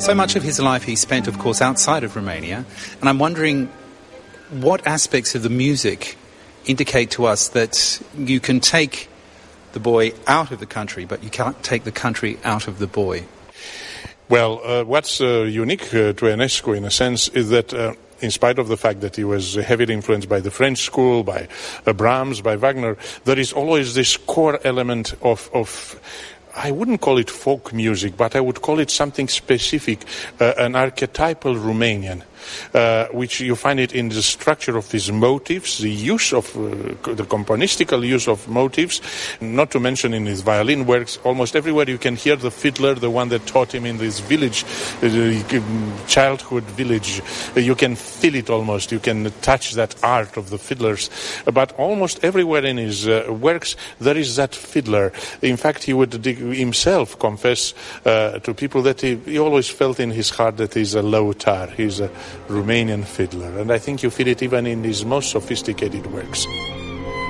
So much of his life he spent, of course, outside of Romania, and I'm wondering what aspects of the music indicate to us that you can take the boy out of the country, but you can't take the country out of the boy. Well, what's unique to Enescu, in a sense, is that in spite of the fact that he was heavily influenced by the French school, by Brahms, by Wagner, there is always this core element of I wouldn't call it folk music, but I would call it something specific, an archetypal Romanian. Which you find it in the structure of his motifs, the use of the componistical use of motifs, not to mention in his violin works. Almost everywhere you can hear the fiddler, the one that taught him in this village, childhood village. You can feel it almost. You can touch that art of the fiddlers. But almost everywhere in his works there is that fiddler. In fact, he would himself confess to people that he always felt in his heart that he's a lăutar. He's a Romanian fiddler, and I think you feel it even in his most sophisticated works.